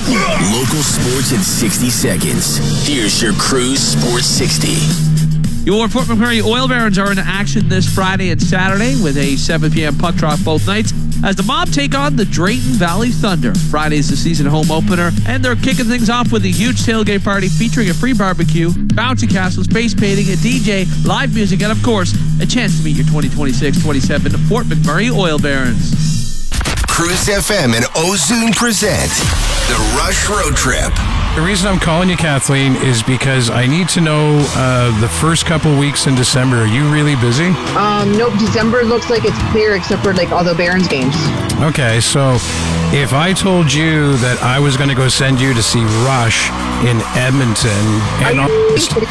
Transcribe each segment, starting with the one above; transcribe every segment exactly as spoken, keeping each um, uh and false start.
Local sports in sixty seconds. Here's your Cruise Sports sixty. Your Fort McMurray Oil Barons are in action this Friday and Saturday with a seven p.m. puck drop both nights as the Mob take on the Drayton Valley Thunder. Friday's the season home opener, and they're kicking things off with a huge tailgate party featuring a free barbecue, bouncy castles, face painting, a D J, live music, and of course, a chance to meet your twenty twenty-six twenty-seven Fort McMurray Oil Barons. Cruise F M and Ozone present the Rush Road Trip. The reason I'm calling you, Kathleen, is because I need to know uh, the first couple weeks in December. Are you really busy? Um, nope, December looks like it's clear except for like all the Barons games. Okay, so if I told you that I was going to go send you to see Rush in Edmonton, and Are you kidding?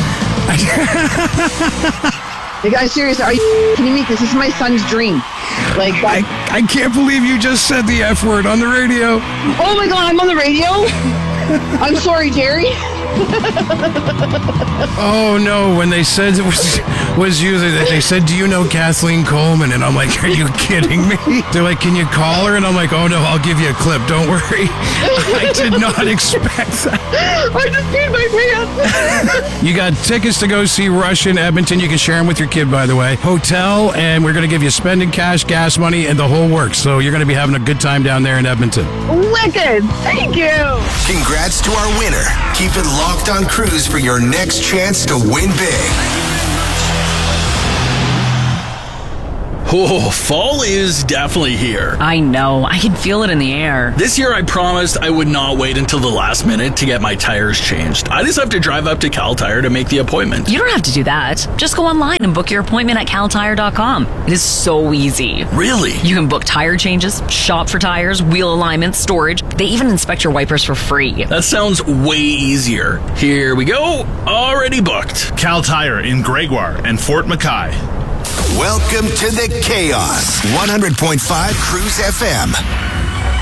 Like, I'm serious. Are you kidding me? This is my son's dream. Like, I, I can't believe you just said the F word on the radio. Oh my God, I'm on the radio? I'm sorry, Jerry. Oh no, when they said it was was you, they said, do you know Kathleen Coleman? And I'm like, are you kidding me? They're like, can you call her? And I'm like, oh no, I'll give you a clip, don't worry. I did not expect that. I just peed my pants. You got tickets to go see Rush in Edmonton. You can share them with your kid, by the way. Hotel, and we're going to give you spending cash, gas money, and the whole works. So you're going to be having a good time down there in Edmonton. Wicked. Thank you. Congrats to our winner. Keep it locked on Cruise for your next chance to win big. Oh, fall is definitely here. I know. I can feel it in the air. This year I promised I would not wait until the last minute to get my tires changed. I just have to drive up to Cal Tire to make the appointment. You don't have to do that. Just go online and book your appointment at cal tire dot com. It is so easy. Really? You can book tire changes, shop for tires, wheel alignments, storage. They even inspect your wipers for free. That sounds way easier. Here we go. Already booked. Cal Tire in Gregoire and Fort Mackay. Welcome to the chaos. one hundred point five Cruise F M.